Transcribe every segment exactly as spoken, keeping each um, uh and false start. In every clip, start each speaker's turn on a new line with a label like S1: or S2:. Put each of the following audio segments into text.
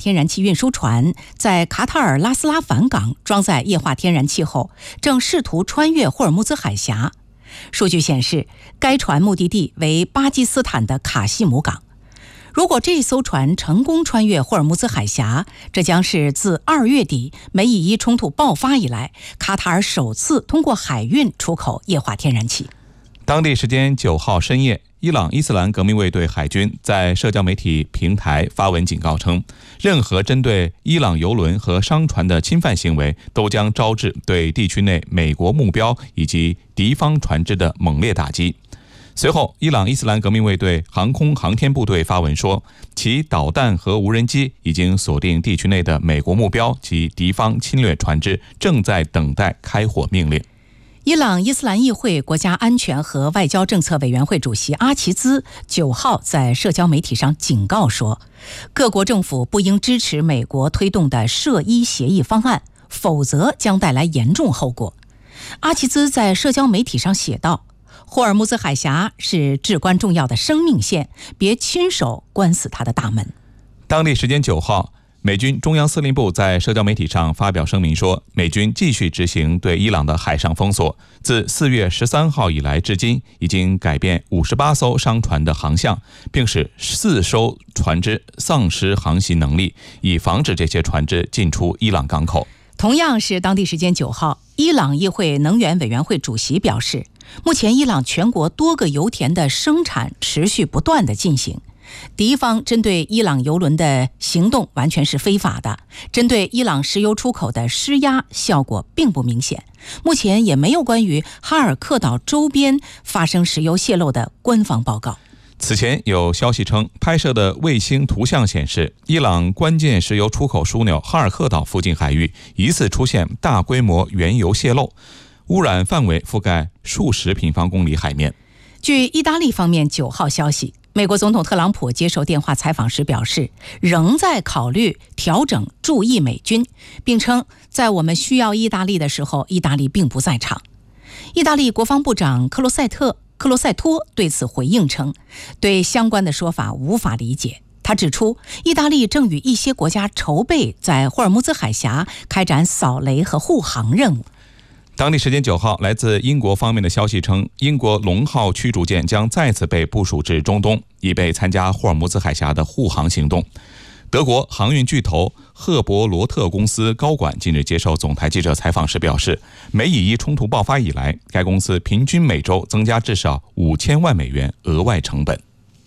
S1: 天然气运输船在卡塔尔拉斯拉凡港装载液化天然气后，正试图穿越霍尔木兹海峡。数据显示，该船目的地为巴基斯坦的卡西姆港。如果这艘船成功穿越霍尔木兹海峡，这将是自二月底美以伊冲突爆发以来，卡塔尔首次通过海运出口液化天然气。
S2: 当地时间九号深夜，伊朗伊斯兰革命卫队海军在社交媒体平台发文警告称，任何针对伊朗油轮和商船的侵犯行为都将招致对地区内美国目标以及敌方船只的猛烈打击。随后，伊朗伊斯兰革命卫队航空航天部队发文说，其导弹和无人机已经锁定地区内的美国目标及敌方侵略船只，正在等待开火命令。
S1: 伊朗伊斯兰议会国家安全和外交政策委员会主席阿齐兹九号在社交媒体上警告说，各国政府不应支持美国推动的涉伊协议方案，否则将带来严重后果。阿齐兹在社交媒体上写道，霍尔木兹海峡是至关重要的生命线，别亲手关死它的大门。
S2: 当地时间九号，美军中央司令部在社交媒体上发表声明说，美军继续执行对伊朗的海上封锁，自四月十三号以来至今，已经改变五十八艘商船的航向，并使四艘船只丧失航行能力，以防止这些船只进出伊朗港口。
S1: 同样是当地时间九号，伊朗议会能源委员会主席表示，目前伊朗全国多个油田的生产持续不断地进行，敌方针对伊朗油轮的行动完全是非法的，针对伊朗石油出口的施压效果并不明显，目前也没有关于哈尔克岛周边发生石油泄漏的官方报告。
S2: 此前有消息称，拍摄的卫星图像显示，伊朗关键石油出口枢纽哈尔克岛附近海域疑似出现大规模原油泄漏，污染范围覆盖数十平方公里海面。
S1: 据意大利方面九号消息，美国总统特朗普接受电话采访时表示，仍在考虑调整驻意美军，并称在我们需要意大利的时候，意大利并不在场。意大利国防部长克罗塞特克罗塞托对此回应称，对相关的说法无法理解。他指出，意大利正与一些国家筹备在霍尔木兹海峡开展扫雷和护航任务。
S2: 当地时间九号，来自英国方面的消息称，英国龙号驱逐舰将再次被部署至中东，以备参加霍尔木兹海峡的护航行动。德国航运巨头赫伯罗特公司高管近日接受总台记者采访时表示，美以伊冲突爆发以来，该公司平均每周增加至少五千万美元额外成本。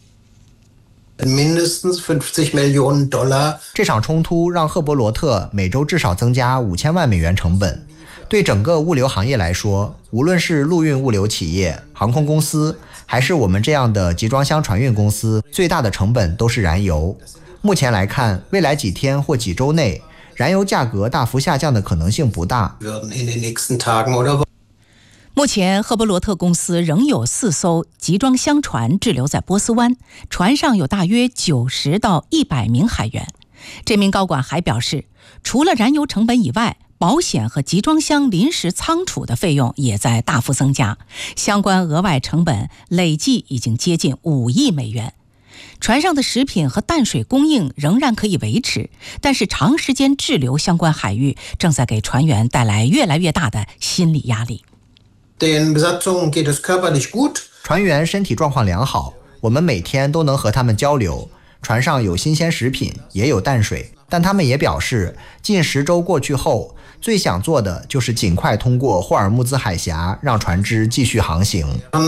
S3: 这场冲突让赫伯罗特每周至少增加五千万美元成本。对整个物流行业来说，无论是陆运物流企业、航空公司，还是我们这样的集装箱船运公司，最大的成本都是燃油。目前来看，未来几天或几周内，燃油价格大幅下降的可能性不大。
S1: 目前，赫伯罗特公司仍有四艘集装箱船滞留在波斯湾，船上有大约九十到一百名海员。这名高管还表示，除了燃油成本以外，保险和集装箱临时仓储的费用也在大幅增加，相关额外成本累计已经接近五亿美元。船上的食品和淡水供应仍然可以维持，但是长时间滞留相关海域正在给船员带来越来越大的心理压力。
S3: 船员身体状况良好，我们每天都能和他们交流。船上有新鲜食品，也有淡水，但他们也表示，近十周过去后，最想做的就是尽快通过霍尔木兹海峡，让船只继续航行。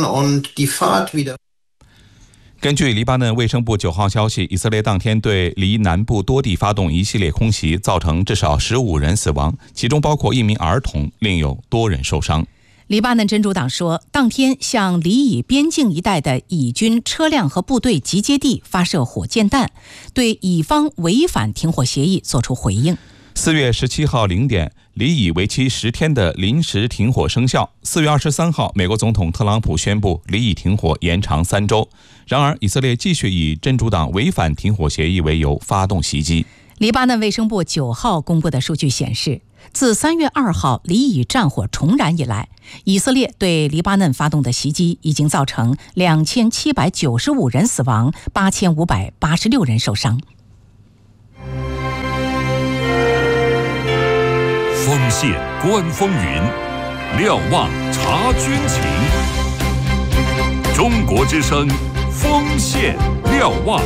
S2: 根据黎巴嫩卫生部九号消息，以色列当天对黎南部多地发动一系列空袭，造成至少十五人死亡，其中包括一名儿童，另有多人受伤。
S1: 黎巴嫩真主党说，当天向黎以边境一带的以军车辆和部队集结地发射火箭弹，对以方违反停火协议作出回应。
S2: 四月十七号零点，黎以为期十天的临时停火生效。四月二十三号，美国总统特朗普宣布黎以停火延长三周。然而，以色列继续以真主党违反停火协议为由发动袭击。
S1: 黎巴嫩卫生部九号公布的数据显示，自三月二号黎以战火重燃以来，以色列对黎巴嫩发动的袭击已经造成两千七百九十五人死亡，八千五百八十六人受伤。
S4: 线观风云，瞭望察军情。中国之声，锋线瞭望。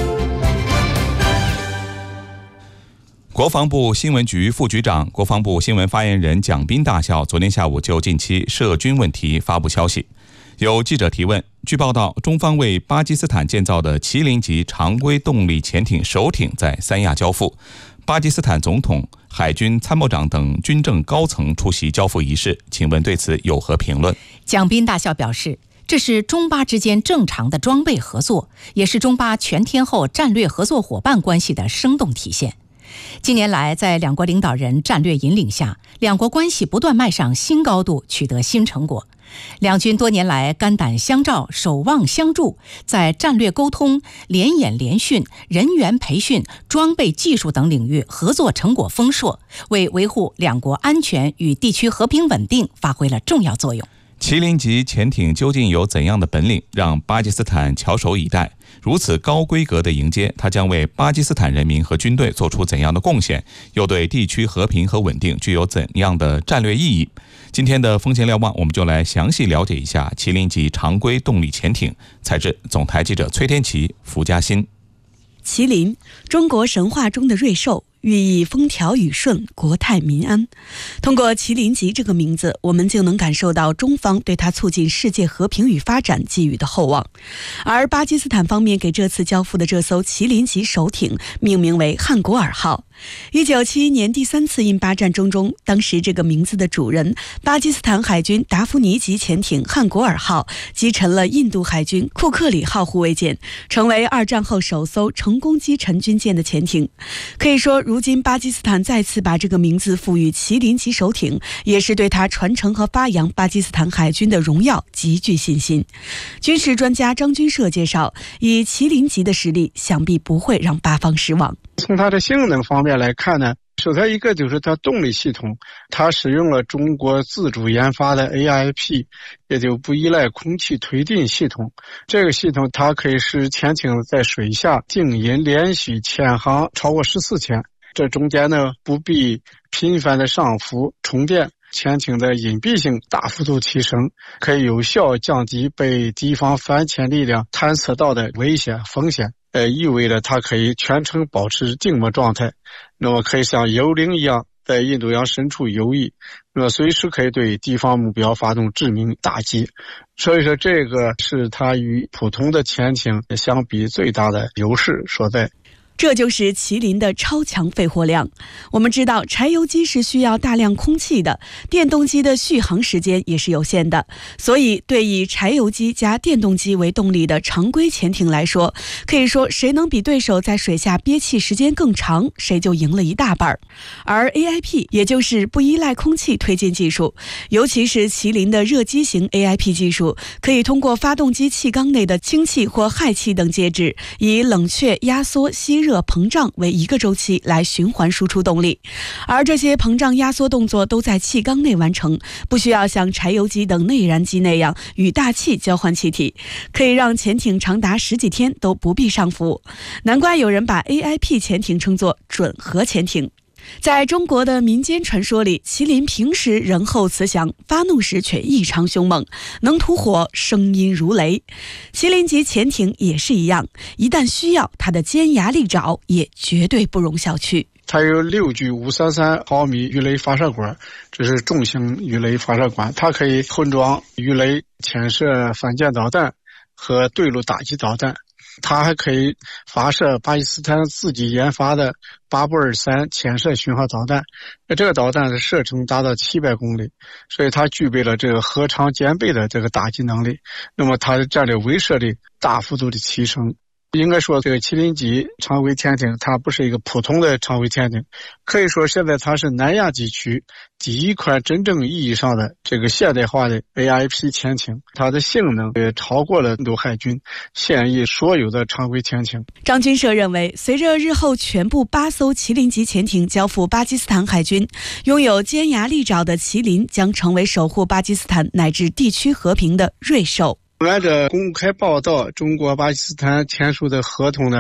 S2: 国防部新闻局副局长、国防部新闻发言人蒋斌大校昨天下午就近期涉军问题发布消息。有记者提问，据报道，中方为巴基斯坦建造的麒麟级常规动力潜艇首艇在三亚交付，巴基斯坦总统、海军参谋长等军政高层出席交付仪式，请问对此有何评论？
S1: 蒋斌大校表示，这是中巴之间正常的装备合作，也是中巴全天候战略合作伙伴关系的生动体现。近年来，在两国领导人战略引领下，两国关系不断迈上新高度，取得新成果。两军多年来肝胆相照、守望相助，在战略沟通、联演联训、人员培训、装备技术等领域合作成果丰硕，为维护两国安全与地区和平稳定发挥了重要作用。
S2: 麒麟级潜艇究竟有怎样的本领，让巴基斯坦翘首以待？如此高规格的迎接，它将为巴基斯坦人民和军队做出怎样的贡献？又对地区和平和稳定具有怎样的战略意义？今天的锋线瞭望，我们就来详细了解一下麒麟级常规动力潜艇。采制总台记者崔天琪、福嘉欣。
S5: 麒麟，中国神话中的瑞兽，寓意风调雨顺、国泰民安。通过麒麟级这个名字，我们就能感受到中方对它促进世界和平与发展寄予的厚望。而巴基斯坦方面给这次交付的这艘麒麟级首艇命名为汉古尔号。一九七一年第三次印巴战争中，当时这个名字的主人巴基斯坦海军达芙妮级潜艇汉古尔号击沉了印度海军库克里号护卫舰，成为二战后首艘成功击沉军舰的潜艇。可以说，如今巴基斯坦再次把这个名字赋予麒麟级首艇，也是对它传承和发扬巴基斯坦海军的荣耀极具信心。军事专家张军社介绍，以麒麟级的实力，想必不会让巴方失望。
S6: 从它的性能方面来看呢，首先一个就是它动力系统，它使用了中国自主研发的 A I P， 也就不依赖空气推进系统。这个系统它可以使潜艇在水下静音连续潜航超过十四天，这中间呢不必频繁的上浮充电，潜艇的隐蔽性大幅度提升，可以有效降低被敌方反潜力量探测到的危险风险。呃，意味着它可以全程保持静默状态，那么可以像幽灵一样在印度洋深处游弋，那么随时可以对敌方目标发动致命打击。所以说，这个是它与普通的潜艇相比最大的优势所在。
S5: 这就是麒麟的超强肺活量。我们知道，柴油机是需要大量空气的，电动机的续航时间也是有限的，所以对以柴油机加电动机为动力的常规潜艇来说，可以说谁能比对手在水下憋气时间更长，谁就赢了一大半。而 A I P 也就是不依赖空气推进技术，尤其是麒麟的热机型 A I P 技术，可以通过发动机气缸内的氢气或氦气等介质，以冷却、压缩、吸热、膨胀为一个周期来循环输出动力，而这些膨胀压缩动作都在气缸内完成，不需要像柴油机等内燃机那样与大气交换气体，可以让潜艇长达十几天都不必上浮。难怪有人把 A I P 潜艇称作准核潜艇。在中国的民间传说里，麒麟平时仁厚慈祥，发怒时却异常凶猛，能吐火，声音如雷。麒麟级潜艇也是一样，一旦需要，它的尖牙利爪也绝对不容小觑。
S6: 它有六具五三三毫米鱼雷发射管，这是重型鱼雷发射管，它可以混装鱼雷、潜射反舰导弹和对陆打击导弹。它还可以发射巴基斯坦自己研发的八步二三潜射巡航导弹，这个导弹的射程达到七百公里，所以它具备了这个核常兼备的这个打击能力，那么它的战略威慑力大幅度的提升。应该说，这个麒麟级常规潜艇它不是一个普通的常规潜艇，可以说现在它是南亚地区第一款真正意义上的这个现代化的 A I P 潜艇，它的性能也超过了印度海军现役所有的常规潜艇。
S5: 张军社认为，随着日后全部八艘麒麟级潜艇交付巴基斯坦海军，拥有尖牙利爪的麒麟将成为守护巴基斯坦乃至地区和平的瑞兽。
S6: 按照公开报道，中国巴基斯坦签署的合同呢，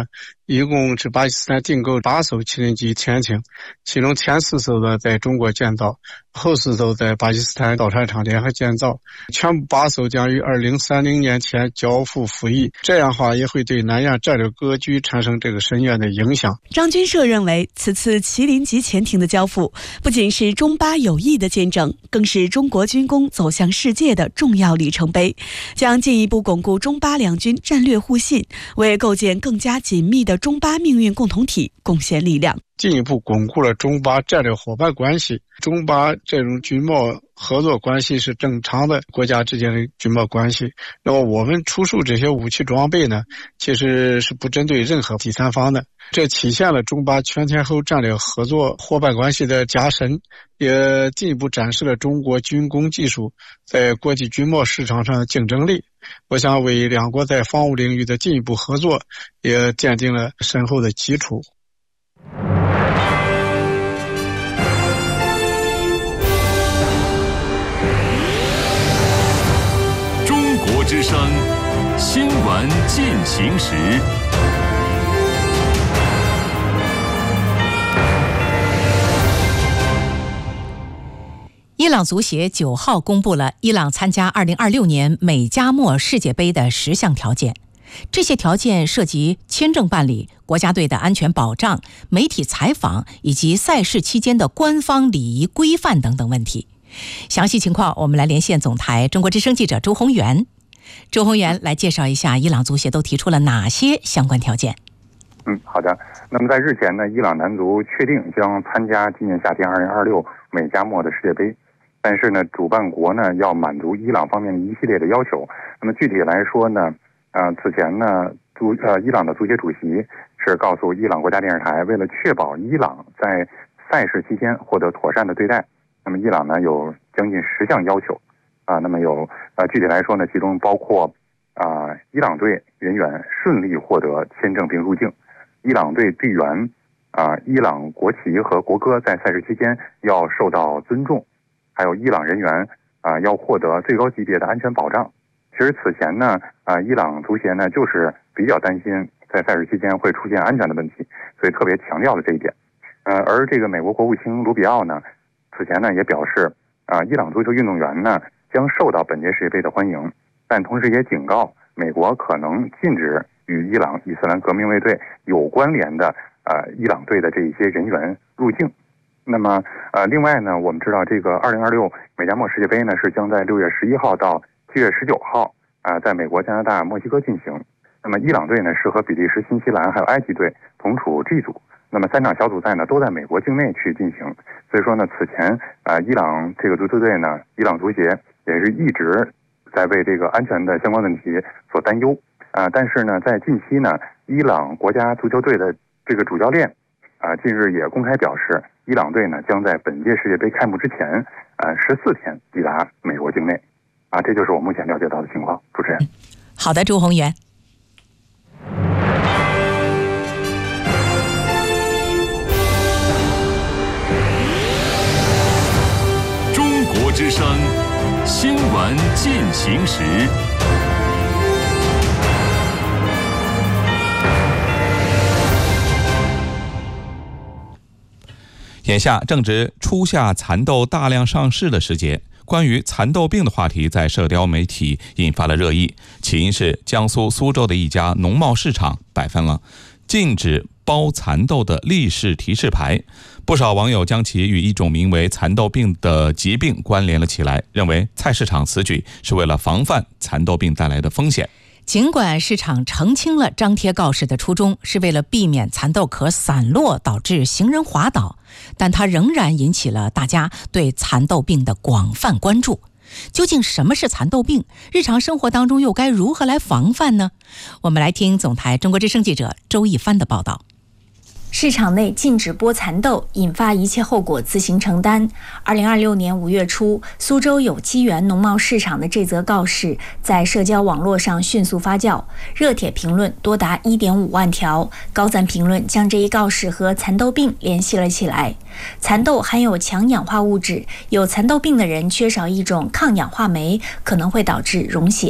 S6: 一共是巴基斯坦订购八艘麒麟级潜艇，其中前四艘呢在中国建造，后四艘在巴基斯坦造船厂联合建造，全部八艘将于二零三零年前交付服役。这样的话也会对南亚战略格局产生这个深远的影响。
S5: 张军社认为，此次麒麟级潜艇的交付不仅是中巴友谊的见证，更是中国军工走向世界的重要里程碑，将进一步巩固中巴两军战略互信，为构建更加紧密的中巴命运共同体贡献力量，
S6: 进一步巩固了中巴战略伙伴关系。中巴这种军贸合作关系是正常的国家之间的军贸关系。那么我们出售这些武器装备呢，其实是不针对任何第三方的，这体现了中巴全天候战略合作伙伴关系的加深，也进一步展示了中国军工技术在国际军贸市场上的竞争力。我想为两国在防务领域的进一步合作也奠定了深厚的基础。
S4: 中国之声新闻进行时。
S1: 伊朗足协九号公布了伊朗参加二零二六年美加墨世界杯的十项条件，这些条件涉及签证办理、国家队的安全保障、媒体采访以及赛事期间的官方礼仪规范等等问题。详细情况我们来连线总台中国之声记者周宏元。周宏元来介绍一下伊朗足协都提出了哪些相关条件。
S7: 嗯，好的。那么在日前呢，伊朗男足确定将参加今年夏天二零二六美加墨的世界杯。但是呢，主办国呢要满足伊朗方面的一系列的要求。那么具体来说呢，呃，此前呢，足呃伊朗的足协主席是告诉伊朗国家电视台，为了确保伊朗在赛事期间获得妥善的对待，那么伊朗呢有将近十项要求啊、呃。那么有呃具体来说呢，其中包括啊、呃、伊朗队人员顺利获得签证并入境，伊朗队队员啊、呃、伊朗国旗和国歌在赛事期间要受到尊重。还有伊朗人员啊、呃、要获得最高级别的安全保障。其实此前呢啊、呃、伊朗足协呢就是比较担心在赛事期间会出现安全的问题，所以特别强调了这一点。呃而这个美国国务卿卢比奥呢此前呢也表示啊、呃、伊朗足球运动员呢将受到本届世界杯的欢迎，但同时也警告美国可能禁止与伊朗伊斯兰革命卫队有关联的呃伊朗队的这一些人员入境。那么，呃，另外呢，我们知道这个二零二六美加墨世界杯呢是将在六月十一号到七月十九号啊、呃，在美国、加拿大、墨西哥进行。那么，伊朗队呢是和比利时、新西兰还有埃及队同处 G 组。那么三场小组赛呢都在美国境内去进行。所以说呢，此前啊、呃，伊朗这个足球队呢，伊朗足协也是一直在为这个安全的相关问题所担忧啊、呃。但是呢，在近期呢，伊朗国家足球队的这个主教练啊、呃，近日也公开表示。伊朗队呢将在本届世界杯开幕之前，呃，十四天抵达美国境内，啊，这就是我目前了解到的情况。主持人，
S1: 好的，周宏元。
S4: 中国之声新闻进行时。
S2: 眼下正值初夏蚕豆大量上市的时节，关于蚕豆病的话题在社交媒体引发了热议。起因是江苏苏州的一家农贸市场摆放了禁止包蚕豆的立式提示牌，不少网友将其与一种名为蚕豆病的疾病关联了起来，认为菜市场此举是为了防范蚕豆病带来的风险。
S1: 尽管市场澄清了张贴告示的初衷是为了避免蚕豆壳散落导致行人滑倒，但它仍然引起了大家对蚕豆病的广泛关注。究竟什么是蚕豆病？日常生活当中又该如何来防范呢？我们来听总台中国之声记者周一帆的报道。
S8: 市场内禁止剥蚕豆，引发一切后果自行承担。二零二六年五月初，苏州有机园农贸市场的这则告示在社交网络上迅速发酵，热帖评论多达 一点五万条，高赞评论将这一告示和蚕豆病联系了起来。蚕豆含有强氧化物质，有蚕豆病的人缺少一种抗氧化酶，可能会导致溶血。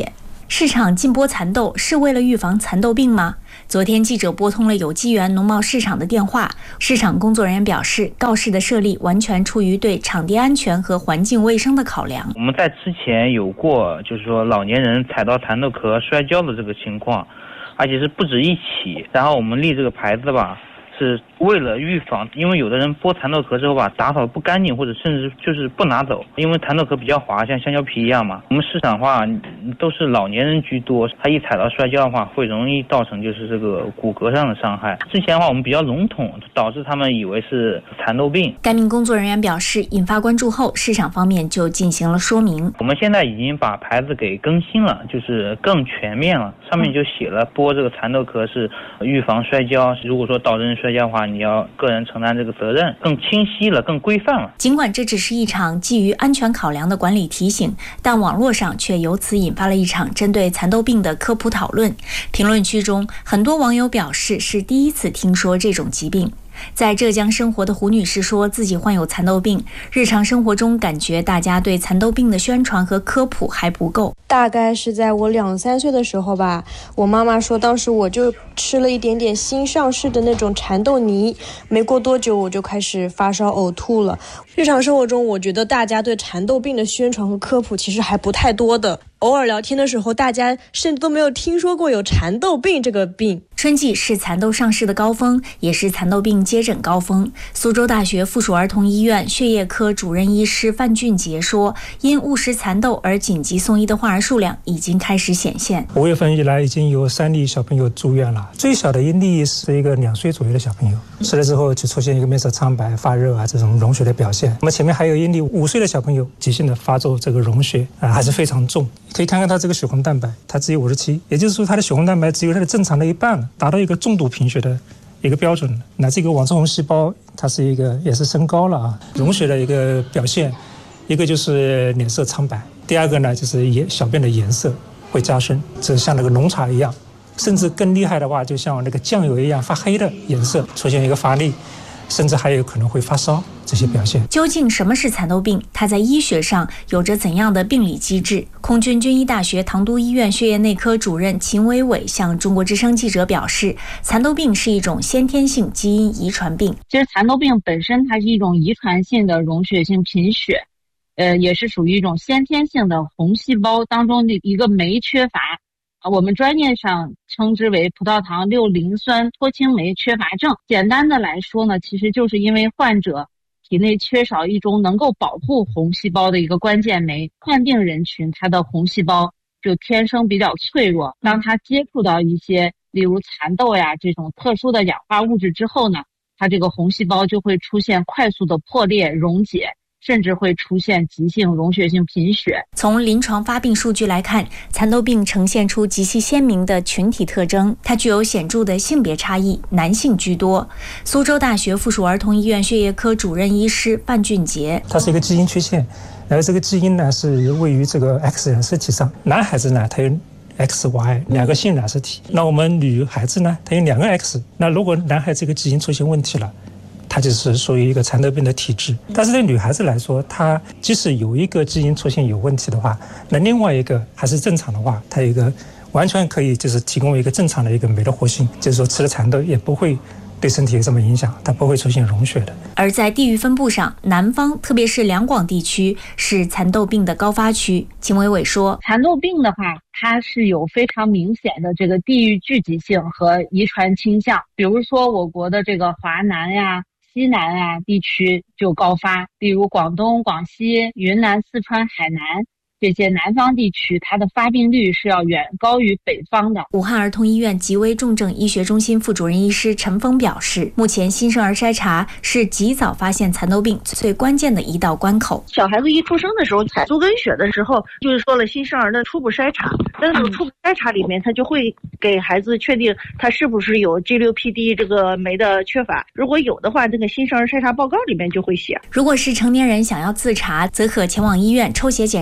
S8: 市场禁播蚕豆是为了预防蚕豆病吗？昨天记者拨通了有机园农贸市场的电话，市场工作人员表示，告示的设立完全出于对场地安全和环境卫生的考量。
S9: 我们在之前有过就是说老年人踩到蚕豆壳摔跤的这个情况，而且是不止一起。然后我们立这个牌子吧，是为了预防，因为有的人剥蚕豆壳之后吧，打扫不干净，或者甚至就是不拿走，因为蚕豆壳比较滑，像香蕉皮一样嘛。我们市场的话都是老年人居多，他一踩到摔跤的话，会容易造成就是这个骨骼上的伤害。之前的话我们比较笼统，导致他们以为是蚕豆病。
S8: 该名工作人员表示，引发关注后，市场方面就进行了说明。
S9: 我们现在已经把牌子给更新了，就是更全面了，上面就写了剥这个蚕豆壳是预防摔跤，如果说导致人摔跤的话，你要个人承担这个责任，更清晰了，更规范了。
S8: 尽管这只是一场基于安全考量的管理提醒，但网络上却由此引发了一场针对蚕豆病的科普讨论。评论区中，很多网友表示是第一次听说这种疾病。在浙江生活的胡女士说自己患有蚕豆病，日常生活中感觉大家对蚕豆病的宣传和科普还不够。
S10: 大概是在我两三岁的时候吧，我妈妈说当时我就吃了一点点新上市的那种蚕豆泥，没过多久我就开始发烧呕吐了。日常生活中我觉得大家对蚕豆病的宣传和科普其实还不太多的，偶尔聊天的时候大家甚至都没有听说过有蚕豆病这个病。
S8: 春季是蚕豆上市的高峰，也是蚕豆病接诊高峰。苏州大学附属儿童医院血液科主任医师范俊杰说，因误食蚕豆而紧急送医的患儿数量已经开始显现。
S11: 五月份以来已经有三例小朋友住院了，最小的一例是一个两岁左右的小朋友，吃了之后就出现一个面色苍白、发热啊这种溶血的表现。那么前面还有一例五岁的小朋友急性的发作这个溶血啊还是非常重，可以看看他这个血红蛋白，它只有五十七，也就是说他的血红蛋白只有他的正常的一半了，达到一个重度贫血的一个标准了。那这个网状红细胞它是一个也是升高了啊，溶血的一个表现，一个就是脸色苍白，第二个呢就是颜小便的颜色会加深，就像那个浓茶一样，甚至更厉害的话就像那个酱油一样发黑的颜色，出现一个发力，甚至还有可能会发烧这些表现。
S8: 究竟什么是蚕豆病？它在医学上有着怎样的病理机制？空军军医大学唐都医院血液内科主任秦伟伟向中国之声记者表示，蚕豆病是一种先天性基因遗传病。
S12: 其实蚕豆病本身它是一种遗传性的溶血性贫血，呃，也是属于一种先天性的红细胞当中的一个酶缺乏。我们专业上称之为葡萄糖六磷酸脱氢酶缺乏症。简单的来说呢，其实就是因为患者体内缺少一种能够保护红细胞的一个关键酶，患病人群他的红细胞就天生比较脆弱，当他接触到一些例如蚕豆呀这种特殊的氧化物质之后呢，他这个红细胞就会出现快速的破裂溶解，甚至会出现急性溶血性贫血。
S8: 从临床发病数据来看，蚕豆病呈现出极其鲜明的群体特征，它具有显著的性别差异，男性居多。苏州大学附属儿童医院血液科主任医师范俊杰，
S11: 它是一个基因缺陷，然后这个基因呢是位于这个 X 染色体上，男孩子呢它有X Y 两个性染色体，那我们女孩子呢它有两个 X， 那如果男孩这个基因出现问题了，它就是属于一个蚕豆病的体质。但是对女孩子来说，她即使有一个基因出现有问题的话，那另外一个还是正常的话，它有一个完全可以就是提供一个正常的一个酶的活性，就是说吃了蚕豆也不会对身体有什么影响，它不会出现溶血的。
S8: 而在地域分布上，南方特别是两广地区是蚕豆病的高发区。秦伟伟说，
S12: 蚕豆病的话它是有非常明显的这个地域聚集性和遗传倾向，比如说我国的这个华南呀、西南啊地区就高发，例如广东、广西、云南、四川、海南这些南方地区，它的发病率是要远高于北方的。
S8: 武汉儿童医院急危重症医学中心副主任医师陈峰表示，目前新生儿筛查是及早发现蚕豆病最关键的一道关口。
S13: 小孩子一出生的时候采足跟血的时候，就是说了新生儿的初步筛查，在这个初步筛查里面，他就会给孩子确定他是不是有 G 六 P D 这个酶的缺乏，如果有的话，这个新生儿筛查报告里面就会写。
S8: 如果是成年人想要自查，则可前往医院抽血检查葡萄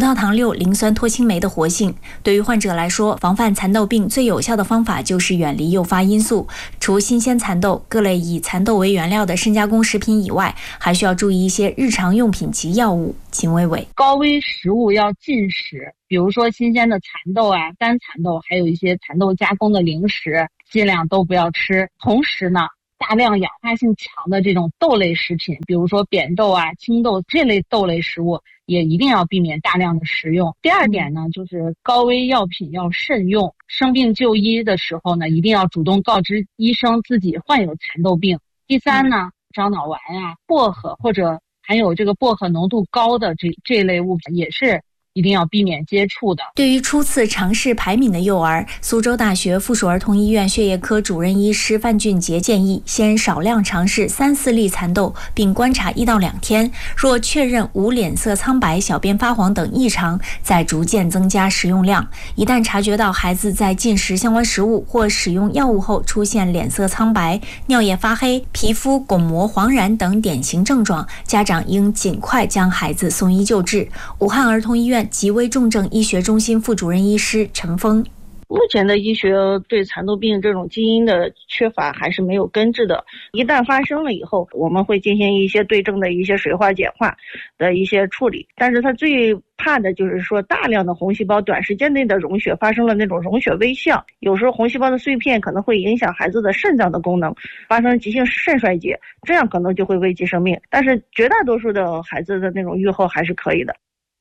S8: 萄糖六磷酸脱氢酶的活性。对于患者来说，防范蚕豆病最有效的方法就是远离诱发因素。除新鲜蚕豆、各类以蚕豆为原料的深加工食品以外，还需要注意一些日常用品及药物。秦伟伟，
S12: 高危食物要禁食，比如说新鲜的蚕豆啊、干蚕豆，还有一些蚕豆加工的零食，尽量都不要吃。同时呢，大量氧化性强的这种豆类食品，比如说扁豆啊、青豆这类豆类食物，也一定要避免大量的食用。第二点呢，就是高危药品要慎用，生病就医的时候呢，一定要主动告知医生自己患有蚕豆病。第三呢，樟脑丸啊、薄荷或者含有这个薄荷浓度高的这这类物品也是一定要避免接触的。
S8: 对于初次尝试排敏的幼儿，苏州大学附属儿童医院血液科主任医师范俊杰建议，先少量尝试三四粒蚕豆，并观察一到两天，若确认无脸色苍白、小便发黄等异常，再逐渐增加食用量。一旦察觉到孩子在进食相关食物或使用药物后出现脸色苍白、尿液发黑、皮肤巩膜黄然等典型症状，家长应尽快将孩子送医救治。武汉儿童医院急危重症医学中心副主任医师陈峰，
S13: 目前的医学对蚕豆病这种基因的缺乏还是没有根治的，一旦发生了以后，我们会进行一些对症的一些水化碱化的一些处理，但是它最怕的就是说大量的红细胞短时间内的溶血发生了那种溶血微象，有时候红细胞的碎片可能会影响孩子的肾脏的功能，发生急性肾衰竭，这样可能就会危及生命，但是绝大多数的孩子的那种预后还是可以的。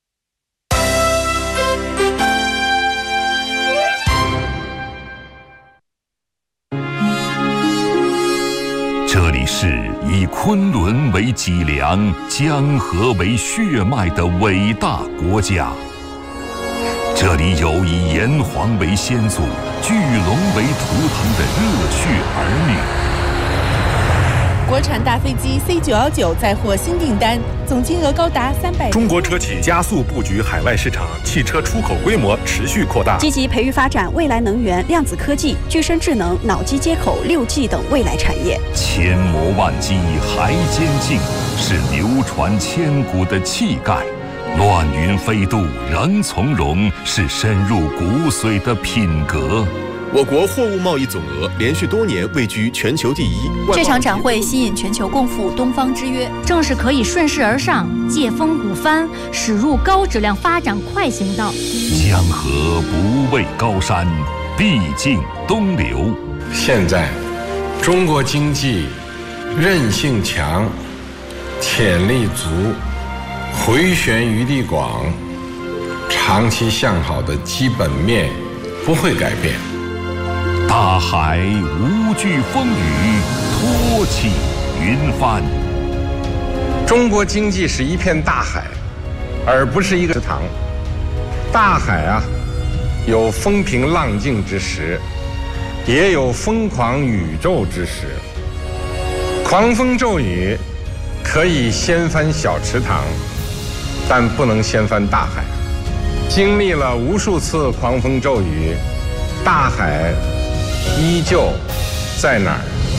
S4: 这里是以昆仑为脊梁、江河为血脉的伟大国家。这里有以炎黄为先祖、巨龙为图腾的热血儿女。
S14: 国产大飞机 C 九一九再获新订单，总金额高达三百。
S15: 中国车企加速布局海外市场，汽车出口规模持续扩大，
S16: 积极培育发展未来能源、量子科技、具身智能、脑机接口、六 G 等未来产业。
S4: 千磨万击还坚劲，是流传千古的气概；乱云飞渡仍从容，是深入骨髓的品格。
S15: 我国货物贸易总额连续多年位居全球第一。
S17: 这场展会吸引全球共赴东方之约，正是可以顺势而上、借风鼓帆，驶入高质量发展快行道。
S4: 江河不畏高山，必尽东流。
S18: 现在，中国经济韧性强，潜力足，回旋余地广，长期向好的基本面不会改变。
S4: 大海无惧风雨，托起云帆。
S18: 中国经济是一片大海，而不是一个池塘。大海啊，有风平浪静之时，也有疯狂宇宙之时。狂风骤雨可以掀翻小池塘，但不能掀翻大海。经历了无数次狂风骤雨，大海依旧在哪儿？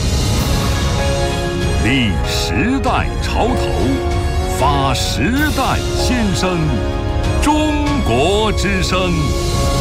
S4: 立时代潮头，发时代先声，中国之声。